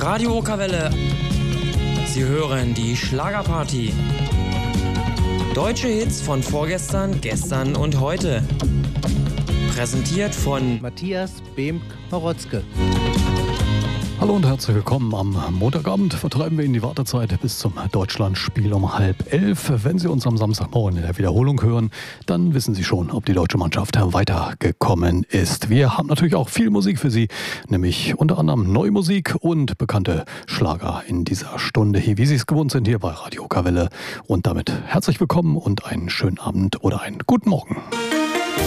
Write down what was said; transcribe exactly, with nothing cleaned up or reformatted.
Radio Okerwelle. Sie hören die Schlagerparty. Deutsche Hits von vorgestern, gestern und heute. Präsentiert von Matthias Bemk-Horotzke. Hallo und herzlich willkommen. Am Montagabend vertreiben wir Ihnen die Wartezeit bis zum Deutschlandspiel um halb elf. Wenn Sie uns am Samstagmorgen in der Wiederholung hören, dann wissen Sie schon, ob die deutsche Mannschaft weitergekommen ist. Wir haben natürlich auch viel Musik für Sie, nämlich unter anderem neue Musik und bekannte Schlager in dieser Stunde hier, wie Sie es gewohnt sind, hier bei Radio Okerwelle. Und damit herzlich willkommen und einen schönen Abend oder einen guten Morgen.